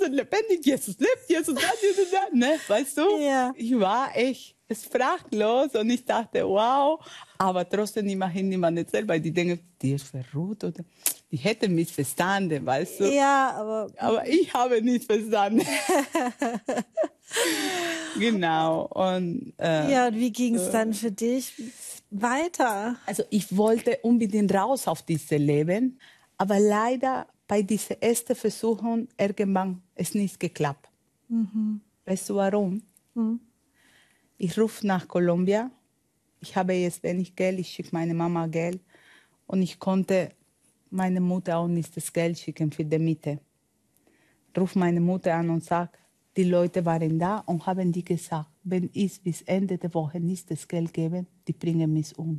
sind lebendig, Jesus lebt, Jesus da, ne, weißt du? Ja. Ich war echt sprachlos und ich dachte, wow, aber trotzdem immerhin niemand erzählt, weil die denken, die ist verrückt oder die hätten mich verstanden, weißt du? Ja, Aber ich habe nicht verstanden. Genau. Und, ja, und wie ging es dann für dich weiter? also ich wollte unbedingt raus auf dieses Leben, aber leider bei dieser ersten Versuchung irgendwann ist nicht geklappt. Weißt du warum? Ich rufe nach Kolumbien. Ich habe jetzt wenig Geld, ich schicke meine Mama Geld. Und ich konnte meine Mutter auch nicht das Geld schicken für die Miete. Ruf meine Mutter an und sage, die Leute waren da und haben die gesagt, wenn ich bis Ende der Woche nicht das Geld gebe, die bringen mich um.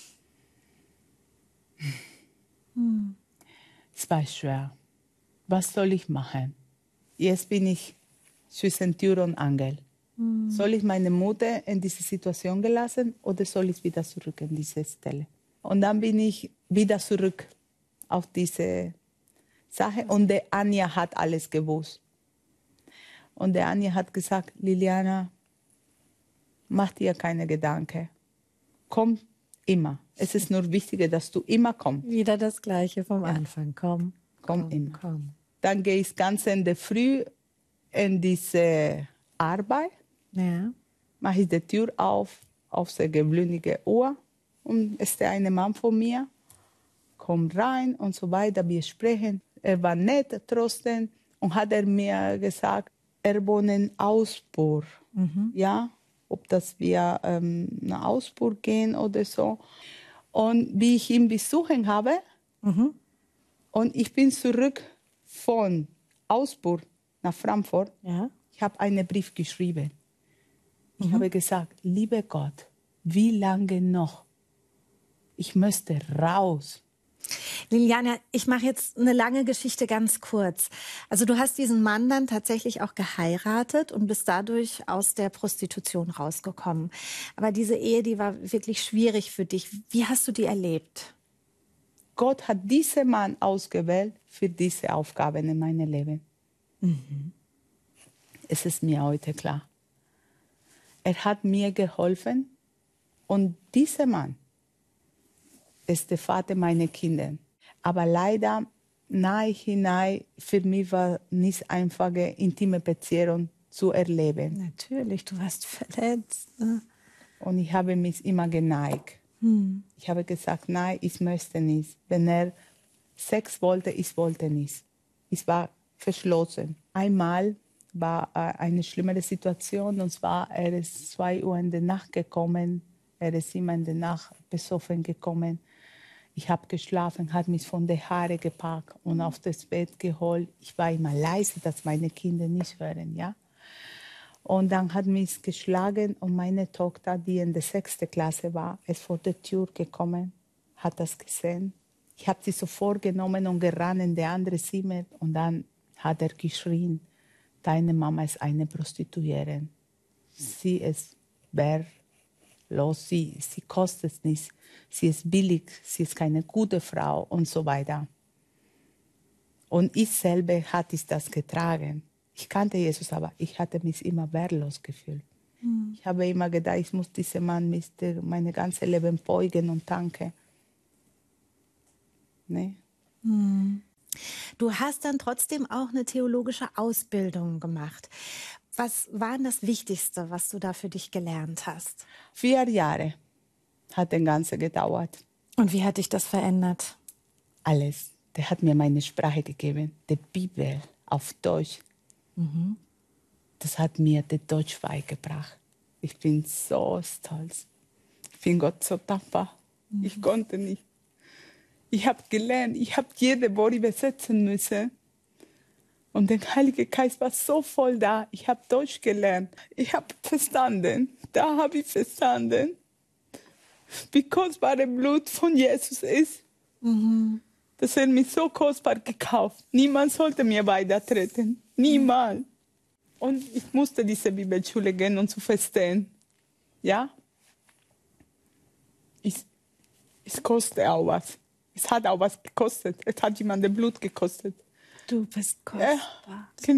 Es war schwer. Was soll ich machen? Jetzt bin ich zwischen Tür und Angel. Soll ich meine Mutter in diese Situation gelassen oder soll ich wieder zurück in diese Stelle? Und dann bin ich wieder zurück auf diese Sache. Und der Anja hat alles gewusst. Und der Anja hat gesagt, Liliana, mach dir keine Gedanken. Komm immer. Es ist nur wichtig, dass du immer kommst. Wieder das Gleiche vom Anfang. Komm, Komm immer. komm. Dann gehe ich ganz in der Früh in diese Arbeit. Ja. Mache ich die Tür auf sehr gewöhnliche Uhr. Und ist der eine Mann von mir, kommt rein und so weiter. Wir sprechen. Er war nett trotzdem und hat er mir gesagt, er wohnt in Augsburg. Ja, ob das wir nach Augsburg gehen oder so. Und wie ich ihn besuchen habe, und ich bin zurück von Augsburg nach Frankfurt. Ja. Ich habe einen Brief geschrieben. Ich habe gesagt, lieber Gott, wie lange noch? Ich möchte raus. Liliana, ich mache jetzt eine lange Geschichte ganz kurz. Also du hast diesen Mann dann tatsächlich auch geheiratet und bist dadurch aus der Prostitution rausgekommen. Aber diese Ehe, die war wirklich schwierig für dich. Wie hast du die erlebt? Gott hat diesen Mann ausgewählt für diese Aufgaben in meinem Leben. Es ist mir heute klar. Er hat mir geholfen und dieser Mann ist der Vater meiner Kinder. Aber leider, nahe hinein, für mich war nicht einfache intime Beziehung zu erleben. Natürlich, du warst verletzt. Ne? Und ich habe mich immer geneigt. Ich habe gesagt, nein, ich möchte nicht. Wenn er Sex wollte, ich wollte nicht. Ich war verschlossen. Einmal war eine schlimmere Situation, und zwar, er ist 2 Uhr in der Nacht gekommen. Er ist immer in der Nacht besoffen gekommen. Ich habe geschlafen, hat mich von den Haaren gepackt und auf das Bett geholt. Ich war immer leise, dass meine Kinder nicht hören, ja. Und dann hat mich geschlagen und meine Tochter, die in der 6. Klasse war, ist vor der Tür gekommen, hat das gesehen. Ich habe sie sofort genommen und gerannt in das andere Zimmer. Und dann hat er geschrien, deine Mama ist eine Prostituierte. Sie ist wehrlos, sie kostet es nicht. Sie ist billig, sie ist keine gute Frau und so weiter. Und ich selber hatte das getragen. Ich kannte Jesus, aber ich hatte mich immer wehrlos gefühlt. Ich habe immer gedacht, ich muss diesem Mann mein ganzes Leben beugen und danken. Nee. Du hast dann trotzdem auch eine theologische Ausbildung gemacht. Was war denn das Wichtigste, was du da für dich gelernt hast? 4 Jahre hat das Ganze gedauert. Und wie hat dich das verändert? Alles. Der hat mir meine Sprache gegeben, die Bibel auf Deutsch. Das hat mir der Deutsch beigebracht. Ich bin so stolz. Ich bin Gott so dankbar. Ich konnte nicht. Ich habe gelernt, ich habe jede Wort übersetzen müssen. Und der Heilige Geist war so voll da. Ich habe Deutsch gelernt. Ich habe verstanden. Da habe ich verstanden, wie kostbar das Blut von Jesus ist. Dass er mich so kostbar gekauft. Niemand sollte mir beitreten. Niemand. Und ich musste diese Bibelschule gehen, um zu verstehen. Ja? Es kostet auch was. Es hat auch was gekostet. Es hat jemand das Blut gekostet. Du bist kostbar. Ja,